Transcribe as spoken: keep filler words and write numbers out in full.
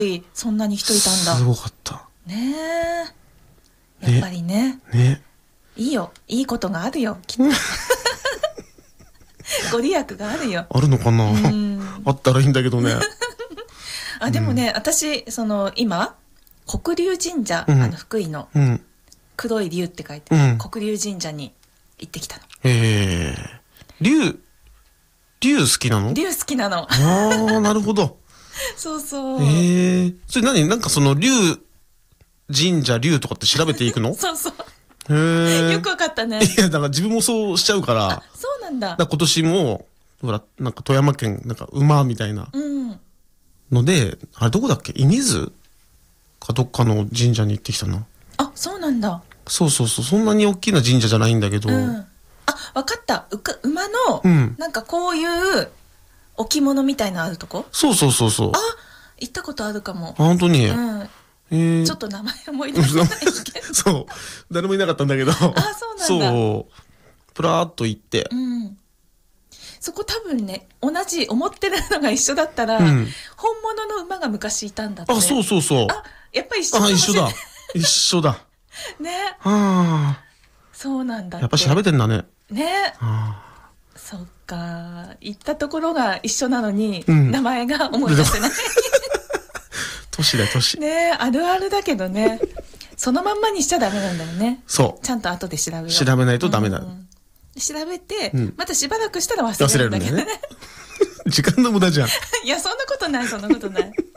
そんなに人いたんだ。 すごかった。 ねえ。やっぱりね。 ね。 いいよ。いいことがあるよ。きっと。ご利益があるよ。 あるのかな。あったらいいんだけどね。 あ、でもね、うん、私その今黒龍神社、うん、あの福井の、うん、黒い龍って書いて、うん、黒龍神社に行ってきたの。 へえ。龍龍好きなの？ 龍好きなの。 ああ、なるほど。 そうそう。 へえ。それ何？なんかその龍神社龍とかって調べていくの？ そうそう。 へえ。 よくわかったね。 いや、だから自分もそうしちゃうから。 あ、そうなんだ。 だから今年もほらなんか富山県なんか馬みたいなので、うん、あれどこだっけ？射水かどっかの神社に行ってきたな。 あ、そうなんだ。 そうそうそう、そんなに大きな神社じゃないんだけど。うん、 あ、わかった。うか馬の、うん、なんかこういう置物みたいなあるとこ？ そうそうそうそう。 あ、行ったことあるかも。 あ、本当に。 うん。えー、ちょっと名前思い出せないけど。 そう、誰もいなかったんだけど。あ、そうなんだ。 そう。プラーっと行って。 うん。そこ多分ね、同じ思ってるのが一緒だったら、うん、本物の馬が昔いたんだって。 あ、そうそうそう。 あ、やっぱり一緒かもしれない。 あ、一緒だ。一緒だ。 ね。 はあ。 そうなんだって。 やっぱ調べてんだね。 ね。はあ、そっか。行ったところが一緒なのに、うん、名前が思い出せない。 都市だ都市。 ね、あるあるだけどね。そのまんまにしちゃダメなんだよね。 そう。 ちゃんと後で調べよう。 調べないとダメだ。うん、 調べて、うん、またしばらくしたら忘れるんだけどね。 忘れるんだよね。時間の無駄じゃん。 いや、そんなことない、そんなことない。